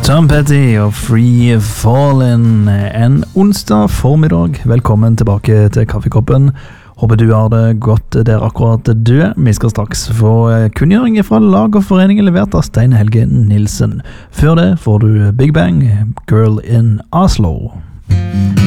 Tom Petty og Free Fallin'. En onsdag formiddag. Velkommen tilbake til Kaffekoppen. Håper du har det godt der akkurat du er. Vi skal straks få kunngjøring fra lag og foreningen levert av Stein Helge Nilsen. Før det får du Big Bang, Girl in Oslo.